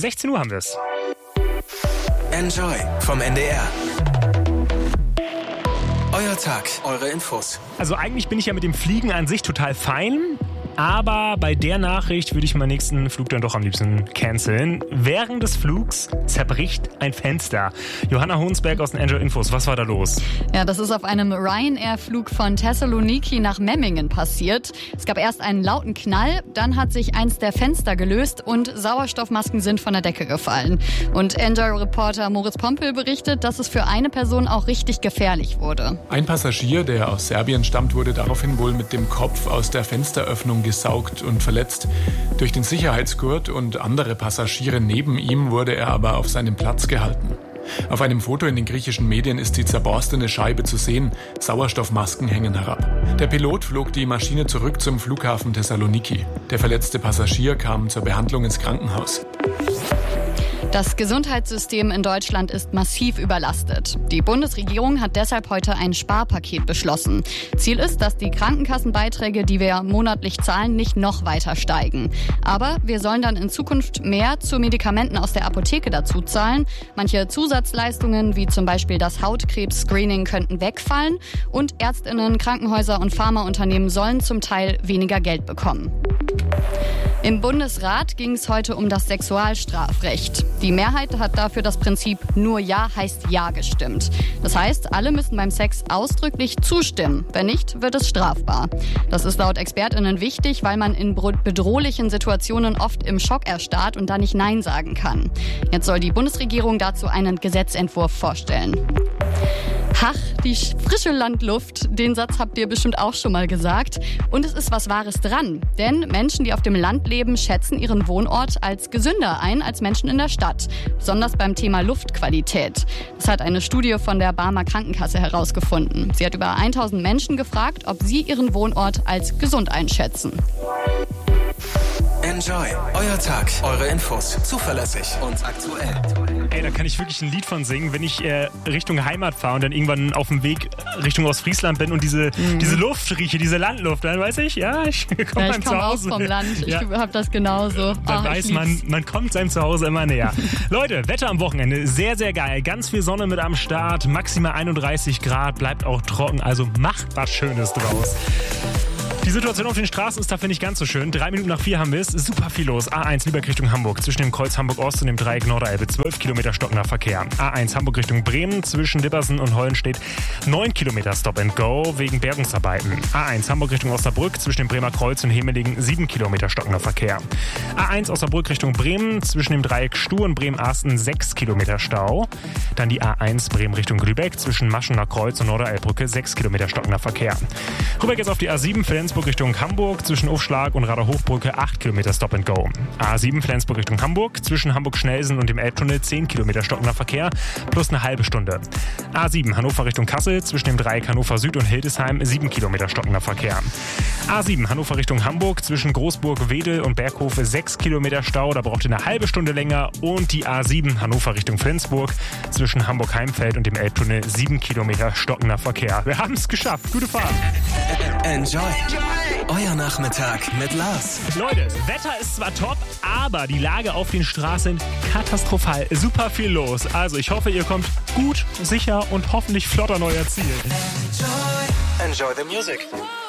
16 Uhr haben wir es. Enjoy vom NDR. Euer Tag, eure Infos. Also eigentlich bin ich ja mit dem Fliegen an sich total fein. Aber bei der Nachricht würde ich meinen nächsten Flug dann doch am liebsten canceln. Während des Flugs zerbricht ein Fenster. Johanna Hohnsberg aus den Enjoy Infos, was war da los? Ja, das ist auf einem Ryanair-Flug von Thessaloniki nach Memmingen passiert. Es gab erst einen lauten Knall, dann hat sich eins der Fenster gelöst und Sauerstoffmasken sind von der Decke gefallen. Und Enjoy-Reporter Moritz Pompel berichtet, dass es für eine Person auch richtig gefährlich wurde. Ein Passagier, der aus Serbien stammt, wurde daraufhin wohl mit dem Kopf aus der Fensteröffnung gesaugt und verletzt. Durch den Sicherheitsgurt und andere Passagiere neben ihm wurde er aber auf seinem Platz gehalten. Auf einem Foto in den griechischen Medien ist die zerborstene Scheibe zu sehen. Sauerstoffmasken hängen herab. Der Pilot flog die Maschine zurück zum Flughafen Thessaloniki. Der verletzte Passagier kam zur Behandlung ins Krankenhaus. Das Gesundheitssystem in Deutschland ist massiv überlastet. Die Bundesregierung hat deshalb heute ein Sparpaket beschlossen. Ziel ist, dass die Krankenkassenbeiträge, die wir monatlich zahlen, nicht noch weiter steigen. Aber wir sollen dann in Zukunft mehr zu Medikamenten aus der Apotheke dazu zahlen. Manche Zusatzleistungen, wie zum Beispiel das Hautkrebs-Screening, könnten wegfallen. Und ÄrztInnen, Krankenhäuser und Pharmaunternehmen sollen zum Teil weniger Geld bekommen. Im Bundesrat ging es heute um das Sexualstrafrecht. Die Mehrheit hat dafür das Prinzip nur Ja heißt Ja gestimmt. Das heißt, alle müssen beim Sex ausdrücklich zustimmen. Wenn nicht, wird es strafbar. Das ist laut ExpertInnen wichtig, weil man in bedrohlichen Situationen oft im Schock erstarrt und da nicht Nein sagen kann. Jetzt soll die Bundesregierung dazu einen Gesetzentwurf vorstellen. Ach, die frische Landluft, den Satz habt ihr bestimmt auch schon mal gesagt. Und es ist was Wahres dran. Denn Menschen, die auf dem Land leben, schätzen ihren Wohnort als gesünder ein als Menschen in der Stadt. Besonders beim Thema Luftqualität. Das hat eine Studie von der Barmer Krankenkasse herausgefunden. Sie hat über 1000 Menschen gefragt, ob sie ihren Wohnort als gesund einschätzen. Enjoy, euer Tag, eure Infos, zuverlässig und aktuell. Ey, da kann ich wirklich ein Lied von singen, wenn ich Richtung Heimat fahre und dann irgendwann auf dem Weg Richtung Ostfriesland bin und diese Luft rieche, diese Landluft, dann weiß ich, ja, ich komme beim Zuhause. Ich komme auch vom Land, ja. Ich habe das genauso. Dann weiß man kommt seinem Zuhause immer näher. Leute, Wetter am Wochenende, sehr, sehr geil. Ganz viel Sonne mit am Start, maximal 31 Grad, bleibt auch trocken, also macht was Schönes draus. Die Situation auf den Straßen ist dafür nicht ganz so schön. 3 Minuten nach 4 haben wir es. Super viel los. A1 Lübeck Richtung Hamburg. Zwischen dem Kreuz Hamburg-Ost und dem Dreieck Norderelbe 12 Kilometer stockender Verkehr. A1 Hamburg Richtung Bremen. Zwischen Dippersen und Hollenstedt 9 Kilometer Stop and Go wegen Bergungsarbeiten. A1 Hamburg Richtung Osnabrück. Zwischen dem Bremer Kreuz und Hemelingen 7 Kilometer stockender Verkehr. A1 Osnabrück Richtung Bremen. Zwischen dem Dreieck Stuhr und Bremen-Arsten 6 Kilometer Stau. Dann die A1 Bremen Richtung Lübeck. Zwischen Maschener Kreuz und Norderelbbrücke 6 Kilometer stockender Verkehr. Rüber geht's auf die A7 Flensburg Richtung Hamburg, zwischen Aufschlag und Rader-Hochbrücke 8 Kilometer Stop and Go. A7 Flensburg Richtung Hamburg, zwischen Hamburg-Schnelsen und dem Elbtunnel 10 Kilometer stockender Verkehr, plus eine halbe Stunde. A7 Hannover Richtung Kassel, zwischen dem Dreieck Hannover Süd und Hildesheim 7 Kilometer stockender Verkehr. A7 Hannover Richtung Hamburg, zwischen Großburg, Wedel und Berghofe 6 Kilometer Stau, da braucht ihr eine halbe Stunde länger. Und die A7 Hannover Richtung Flensburg, zwischen Hamburg-Heimfeld und dem Elbtunnel 7 Kilometer stockender Verkehr. Wir haben es geschafft. Gute Fahrt. Enjoy. Euer Nachmittag mit Lars. Leute, Wetter ist zwar top, aber die Lage auf den Straßen katastrophal. Super viel los. Also ich hoffe, ihr kommt gut, sicher und hoffentlich flott an euer Ziel. Enjoy the music.